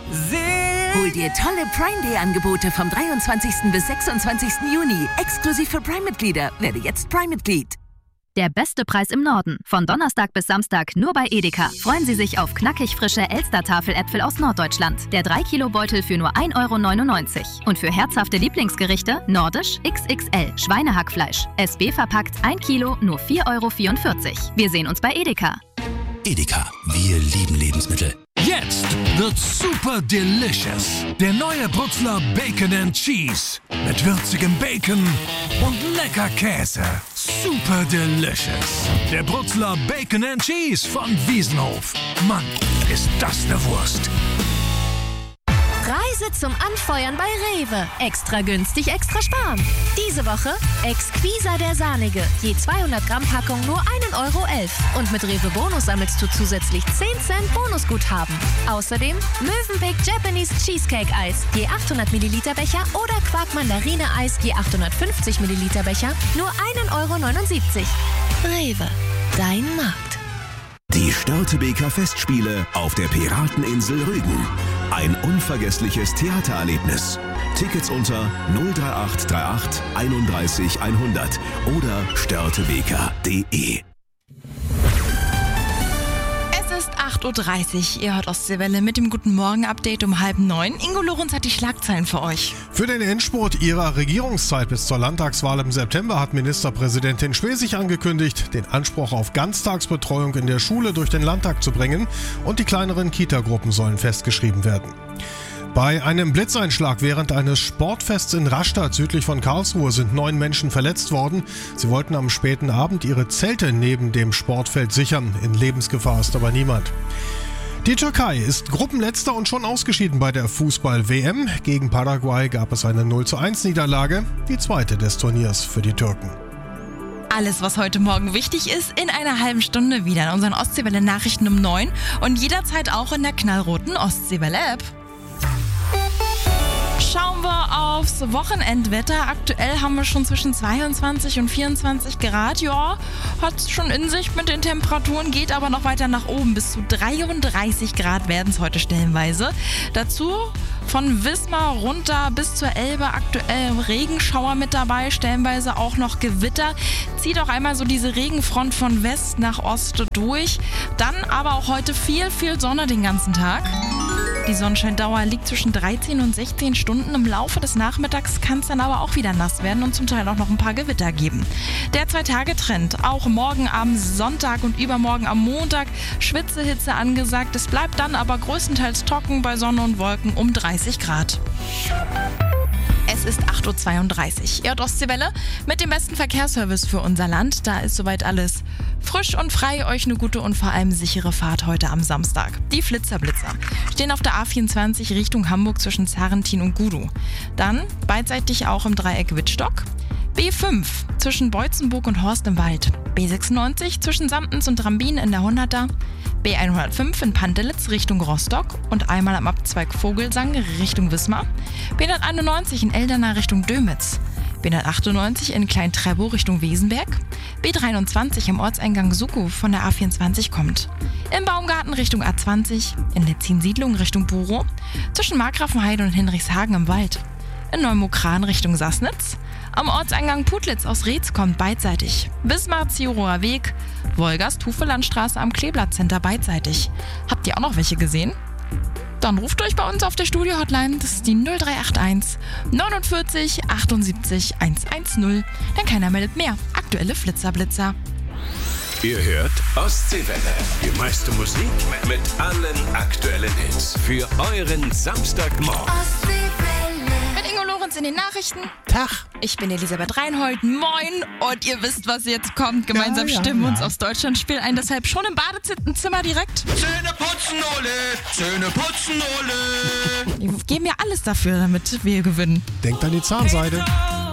Hol dir tolle Prime Day Angebote vom 23. bis 26. Juni. Exklusiv für Prime-Mitglieder. Werde jetzt Prime-Mitglied. Der beste Preis im Norden. Von Donnerstag bis Samstag nur bei Edeka. Freuen Sie sich auf knackig frische Elster-Tafeläpfel aus Norddeutschland. Der 3-Kilo-Beutel für nur 1,99 €. Und für herzhafte Lieblingsgerichte Nordisch XXL Schweinehackfleisch. SB verpackt 1 Kilo nur 4,44 €. Wir sehen uns bei Edeka. Edeka, wir lieben Lebensmittel. Jetzt wird super delicious. Der neue Brutzler Bacon and Cheese. Mit würzigem Bacon und lecker Käse. Super delicious. Der Brutzler Bacon and Cheese von Wiesenhof. Mann, ist das eine Wurst. Reise zum Anfeuern bei Rewe. Extra günstig, extra sparen. Diese Woche Exquisa der Sahnige. Je 200 Gramm Packung nur 1,11 €. Und mit Rewe Bonus sammelst du zusätzlich 10 Cent Bonusguthaben. Außerdem Mövenpick Japanese Cheesecake Eis. Je 800 Milliliter Becher oder Quark Mandarine Eis. Je 850 Milliliter Becher. Nur 1,79 €. Rewe. Dein Markt. Die Störtebeker Festspiele auf der Pirateninsel Rügen. Ein unvergessliches Theatererlebnis. Tickets unter 03838 31 100 oder störtebeker.de. Es ist 8:30 Uhr. Ihr hört Ostseewelle mit dem Guten Morgen-Update um 8:30. Ingo Lorenz hat die Schlagzeilen für euch. Für den Endspurt ihrer Regierungszeit bis zur Landtagswahl im September hat Ministerpräsidentin Schwesig angekündigt, den Anspruch auf Ganztagsbetreuung in der Schule durch den Landtag zu bringen und die kleineren Kitagruppen sollen festgeschrieben werden. Bei einem Blitzeinschlag während eines Sportfests in Rastatt südlich von Karlsruhe sind 9 Menschen verletzt worden. Sie wollten am späten Abend ihre Zelte neben dem Sportfeld sichern. In Lebensgefahr ist aber niemand. Die Türkei ist Gruppenletzter und schon ausgeschieden bei der Fußball-WM. Gegen Paraguay gab es eine 0:1 Niederlage, die zweite des Turniers für die Türken. Alles, was heute Morgen wichtig ist, in einer halben Stunde wieder in unseren Ostseewelle-Nachrichten um 9 und jederzeit auch in der knallroten Ostseewelle-App. Schauen wir aufs Wochenendwetter. Aktuell haben wir schon zwischen 22 und 24 Grad. Ja, hat es schon in sich mit den Temperaturen, geht aber noch weiter nach oben. Bis zu 33 Grad werden es heute stellenweise. Dazu von Wismar runter bis zur Elbe aktuell Regenschauer mit dabei, stellenweise auch noch Gewitter. Zieht auch einmal so diese Regenfront von West nach Ost durch. Dann aber auch heute viel Sonne den ganzen Tag. Die Sonnenscheindauer liegt zwischen 13 und 16 Stunden. Im Laufe des Nachmittags kann es dann aber auch wieder nass werden und zum Teil auch noch ein paar Gewitter geben. Der 2-Tage-Trend, auch morgen am Sonntag und übermorgen am Montag, Schwitzehitze angesagt. Es bleibt dann aber größtenteils trocken bei Sonne und Wolken um 30 Grad. Es ist 8:32 Uhr. Ihr hört Ostseewelle mit dem besten Verkehrsservice für unser Land. Da ist soweit alles frisch und frei. Euch eine gute und vor allem sichere Fahrt heute am Samstag. Die Flitzer stehen auf der A24 Richtung Hamburg zwischen Zarrentin und Gudow. Dann beidseitig auch im Dreieck Wittstock. B5 zwischen Beutzenburg und Horst im Wald. B96 zwischen Samtens und Drambin in der 100er. B105 in Pantelitz Richtung Rostock und einmal am Abzweig Vogelsang Richtung Wismar. B191 in Eldena Richtung Dömitz. B198 in Klein-Treppow Richtung Wesenberg. B23 im Ortseingang Suckow von der A24 kommt. Im Baumgarten Richtung A20, in Letzin-Siedlung Richtung Burow. Zwischen Markgrafenheide und Hinrichshagen im Wald. In Neumokran Richtung Sassnitz. Am Ortseingang Putlitz aus Reetz kommt beidseitig. Wismar-Zierower Weg, Wolgast-Hufelandstraße am Kleeblatt-Center beidseitig. Habt ihr auch noch welche gesehen? Dann ruft euch bei uns auf der Studio-Hotline, das ist die 0381 49 78 110. Denn keiner meldet mehr. Aktuelle Flitzer-Blitzer. Ihr hört Ostseewelle. Die meiste Musik mit allen aktuellen Hits. Für euren Samstagmorgen. Mit Ingo Lorenz in den Nachrichten. Tag. Ich bin Elisabeth Reinhold. Moin. Und ihr wisst, was jetzt kommt. Gemeinsam stimmen wir uns aufs Deutschlandspiel ein. Deshalb schon im Badezimmer direkt. Zähne putzen, Ole! Zähne putzen, Ole! Wir geben ja alles dafür, damit wir gewinnen. Denkt an die Zahnseide.